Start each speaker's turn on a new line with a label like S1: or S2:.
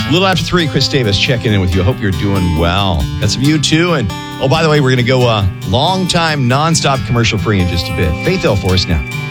S1: A little after 3, Chris Davis checking in with you. I hope you're doing well. Got some U2. And, oh, by the way, we're going to go long time, nonstop commercial free in just a bit. Faith Hill for us now.